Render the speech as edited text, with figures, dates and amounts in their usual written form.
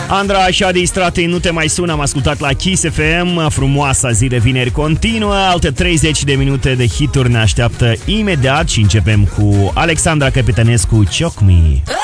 Andra Shadi Stratei, Nu te mai sun, am ascultat la Kiss FM. Frumoasa zi de vineri continuă. Alte 30 de minute de hituri ne așteaptă imediat și începem cu Alexandra Capitanescu, Choc Me.